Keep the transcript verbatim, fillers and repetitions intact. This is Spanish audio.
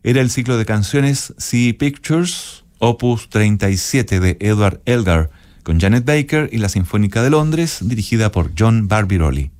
Era el ciclo de canciones Sea Pictures, opus treinta y siete de Edward Elgar, con Janet Baker y la Sinfónica de Londres, dirigida por John Barbirolli.